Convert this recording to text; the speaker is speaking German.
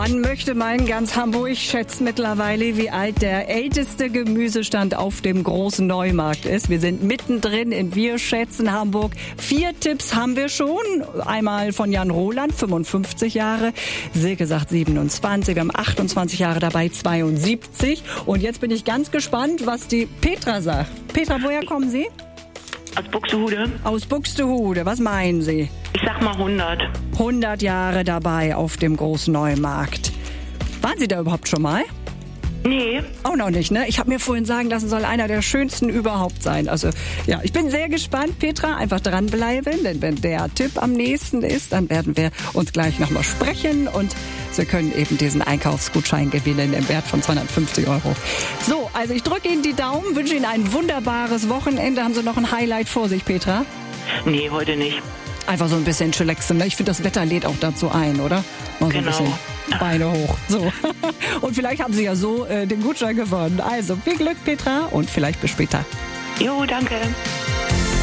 Man möchte meinen, ganz Hamburg schätzt mittlerweile, wie alt der älteste Gemüsestand auf dem großen Neumarkt ist. Wir sind mittendrin in Wir schätzen Hamburg. 4 Tipps haben wir schon. Einmal von Jan Roland, 55 Jahre. Silke sagt 27. Wir haben 28 Jahre dabei, 72. Und jetzt bin ich ganz gespannt, was die Petra sagt. Petra, woher kommen Sie? Aus Buxtehude. Aus Buxtehude. Was meinen Sie? Ich sag mal 100. 100 Jahre dabei auf dem großen Neumarkt. Waren Sie da überhaupt schon mal? Nee. Auch noch nicht, ne? Ich habe mir vorhin sagen lassen, soll einer der schönsten überhaupt sein. Also ja, ich bin sehr gespannt, Petra. Einfach dranbleiben, denn wenn der Tipp am nächsten ist, dann werden wir uns gleich nochmal sprechen und Sie können eben diesen Einkaufsgutschein gewinnen im Wert von 250 €. So, also ich drücke Ihnen die Daumen, wünsche Ihnen ein wunderbares Wochenende. Haben Sie noch ein Highlight vor sich, Petra? Nee, heute nicht. Einfach so ein bisschen chillaxen. Ne? Ich finde, das Wetter lädt auch dazu ein, oder? Mal so ein bisschen Beine hoch. So. Und vielleicht haben Sie ja so den Gutschein gewonnen. Also viel Glück, Petra, und vielleicht bis später. Jo, danke.